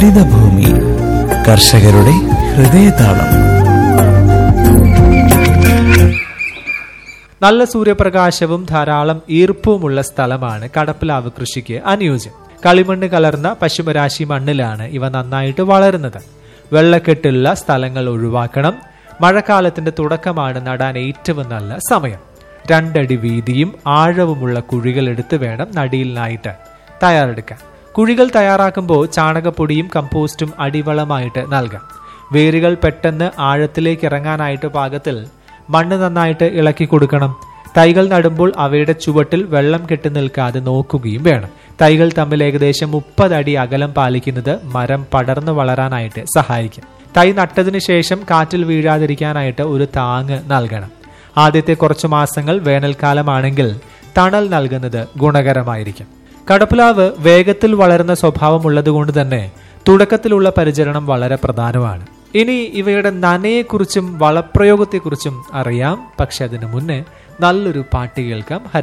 ഹരിതഭൂമി കർഷകരുടെ ഹൃദയതാളം. നല്ല സൂര്യപ്രകാശവും ധാരാളം ഈർപ്പവുമുള്ള സ്ഥലമാണ് കടപ്പിലാവ് കൃഷിക്ക് അനുയോജ്യം. കളിമണ്ണ് കലർന്ന പശുപരാശി മണ്ണിലാണ് ഇവ നന്നായിട്ട് വളരുന്നത്. വെള്ളക്കെട്ടുള്ള സ്ഥലങ്ങൾ ഒഴിവാക്കണം. മഴക്കാലത്തിന്റെ തുടക്കമാണ് നടാൻ ഏറ്റവും നല്ല സമയം. 2 അടി വീതിയും ആഴവുമുള്ള കുഴികൾ എടുത്ത് വേണം നടീലിനായിട്ട് തയ്യാറെടുക്കാൻ. കുഴികൾ തയ്യാറാക്കുമ്പോൾ ചാണകപ്പൊടിയും കമ്പോസ്റ്റും അടിവളമായിട്ട് നൽകാം. വേരുകൾ പെട്ടെന്ന് ആഴത്തിലേക്ക് ഇറങ്ങാനായിട്ട് പാകത്തിൽ മണ്ണ് നന്നായിട്ട് ഇളക്കി കൊടുക്കണം. തൈകൾ നടുമ്പോൾ അവയുടെ ചുവട്ടിൽ വെള്ളം കെട്ടി നിൽക്കാതെ നോക്കുകയും വേണം. തൈകൾ തമ്മിൽ ഏകദേശം 30 അടി അകലം പാലിക്കുന്നത് മരം പടർന്നു വളരാനായിട്ട് സഹായിക്കും. തൈ നട്ടതിനു ശേഷം കാറ്റിൽ വീഴാതിരിക്കാനായിട്ട് ഒരു താങ്ങ് നൽകണം. ആദ്യത്തെ കുറച്ചു മാസങ്ങൾ വേനൽക്കാലമാണെങ്കിൽ തണൽ നൽകുന്നത് ഗുണകരമായിരിക്കും. കടപ്പിലാവ് വേഗത്തിൽ വളരുന്ന സ്വഭാവമുള്ളതുകൊണ്ട് തന്നെ തുടക്കത്തിലുള്ള പരിചരണം വളരെ പ്രധാനമാണ്. ഇനി ഇവയുടെ നനയെക്കുറിച്ചും വളപ്രയോഗത്തെക്കുറിച്ചും അറിയാം. പക്ഷെ അതിനു മുന്നേ നല്ലൊരു പാട്ട് കേൾക്കാം.